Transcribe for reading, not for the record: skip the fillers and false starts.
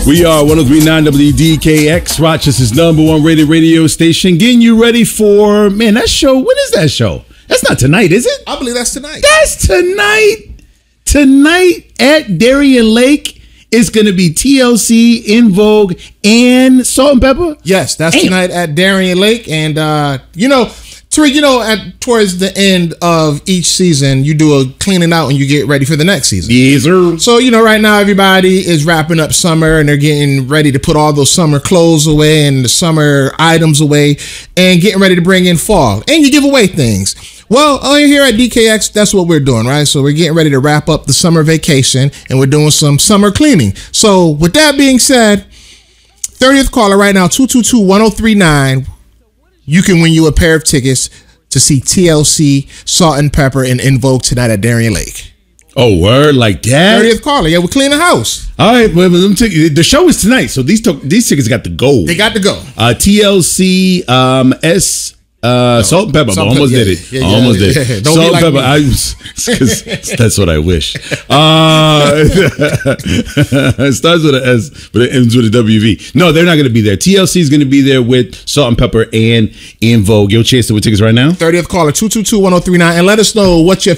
We are 103.9 WDKX, Rochester's #1 rated radio station. Getting you ready for, man, that show. When is that show? That's not tonight, is it? I believe that's tonight. That's tonight. Tonight at Darien Lake, it's going to be TLC, In Vogue, and Salt and Pepper. Yes, that's tonight at Darien Lake. And, Tariq, towards the end of each season, you do a cleaning out and you get ready for the next season. Yes, sir. So, right now everybody is wrapping up summer and they're getting ready to put all those summer clothes away and the summer items away and getting ready to bring in fall. And you give away things. Well, here at DKX, that's what we're doing, right? So we're getting ready to wrap up the summer vacation and we're doing some summer cleaning. So with that being said, 30th caller right now, 222-1039. You can win you a pair of tickets to see TLC, Salt and Pepper, and In Vogue tonight at Darien Lake. Oh, word, like that? 30th caller. Yeah, we're cleaning the house. All right, well, the show is tonight, so these tickets got to go. They got to go. TLC, Salt and Pepper. Almost did it. Yeah, almost did. Yeah. Don't Salt and be like Pepper. me. That's what I wish. It starts with an S, but it ends with a WV. No, they're not going to be there. TLC is going to be there with Salt and Pepper and In Vogue. Your chance to win tickets right now. 30th caller, 222-1039, and let us know what your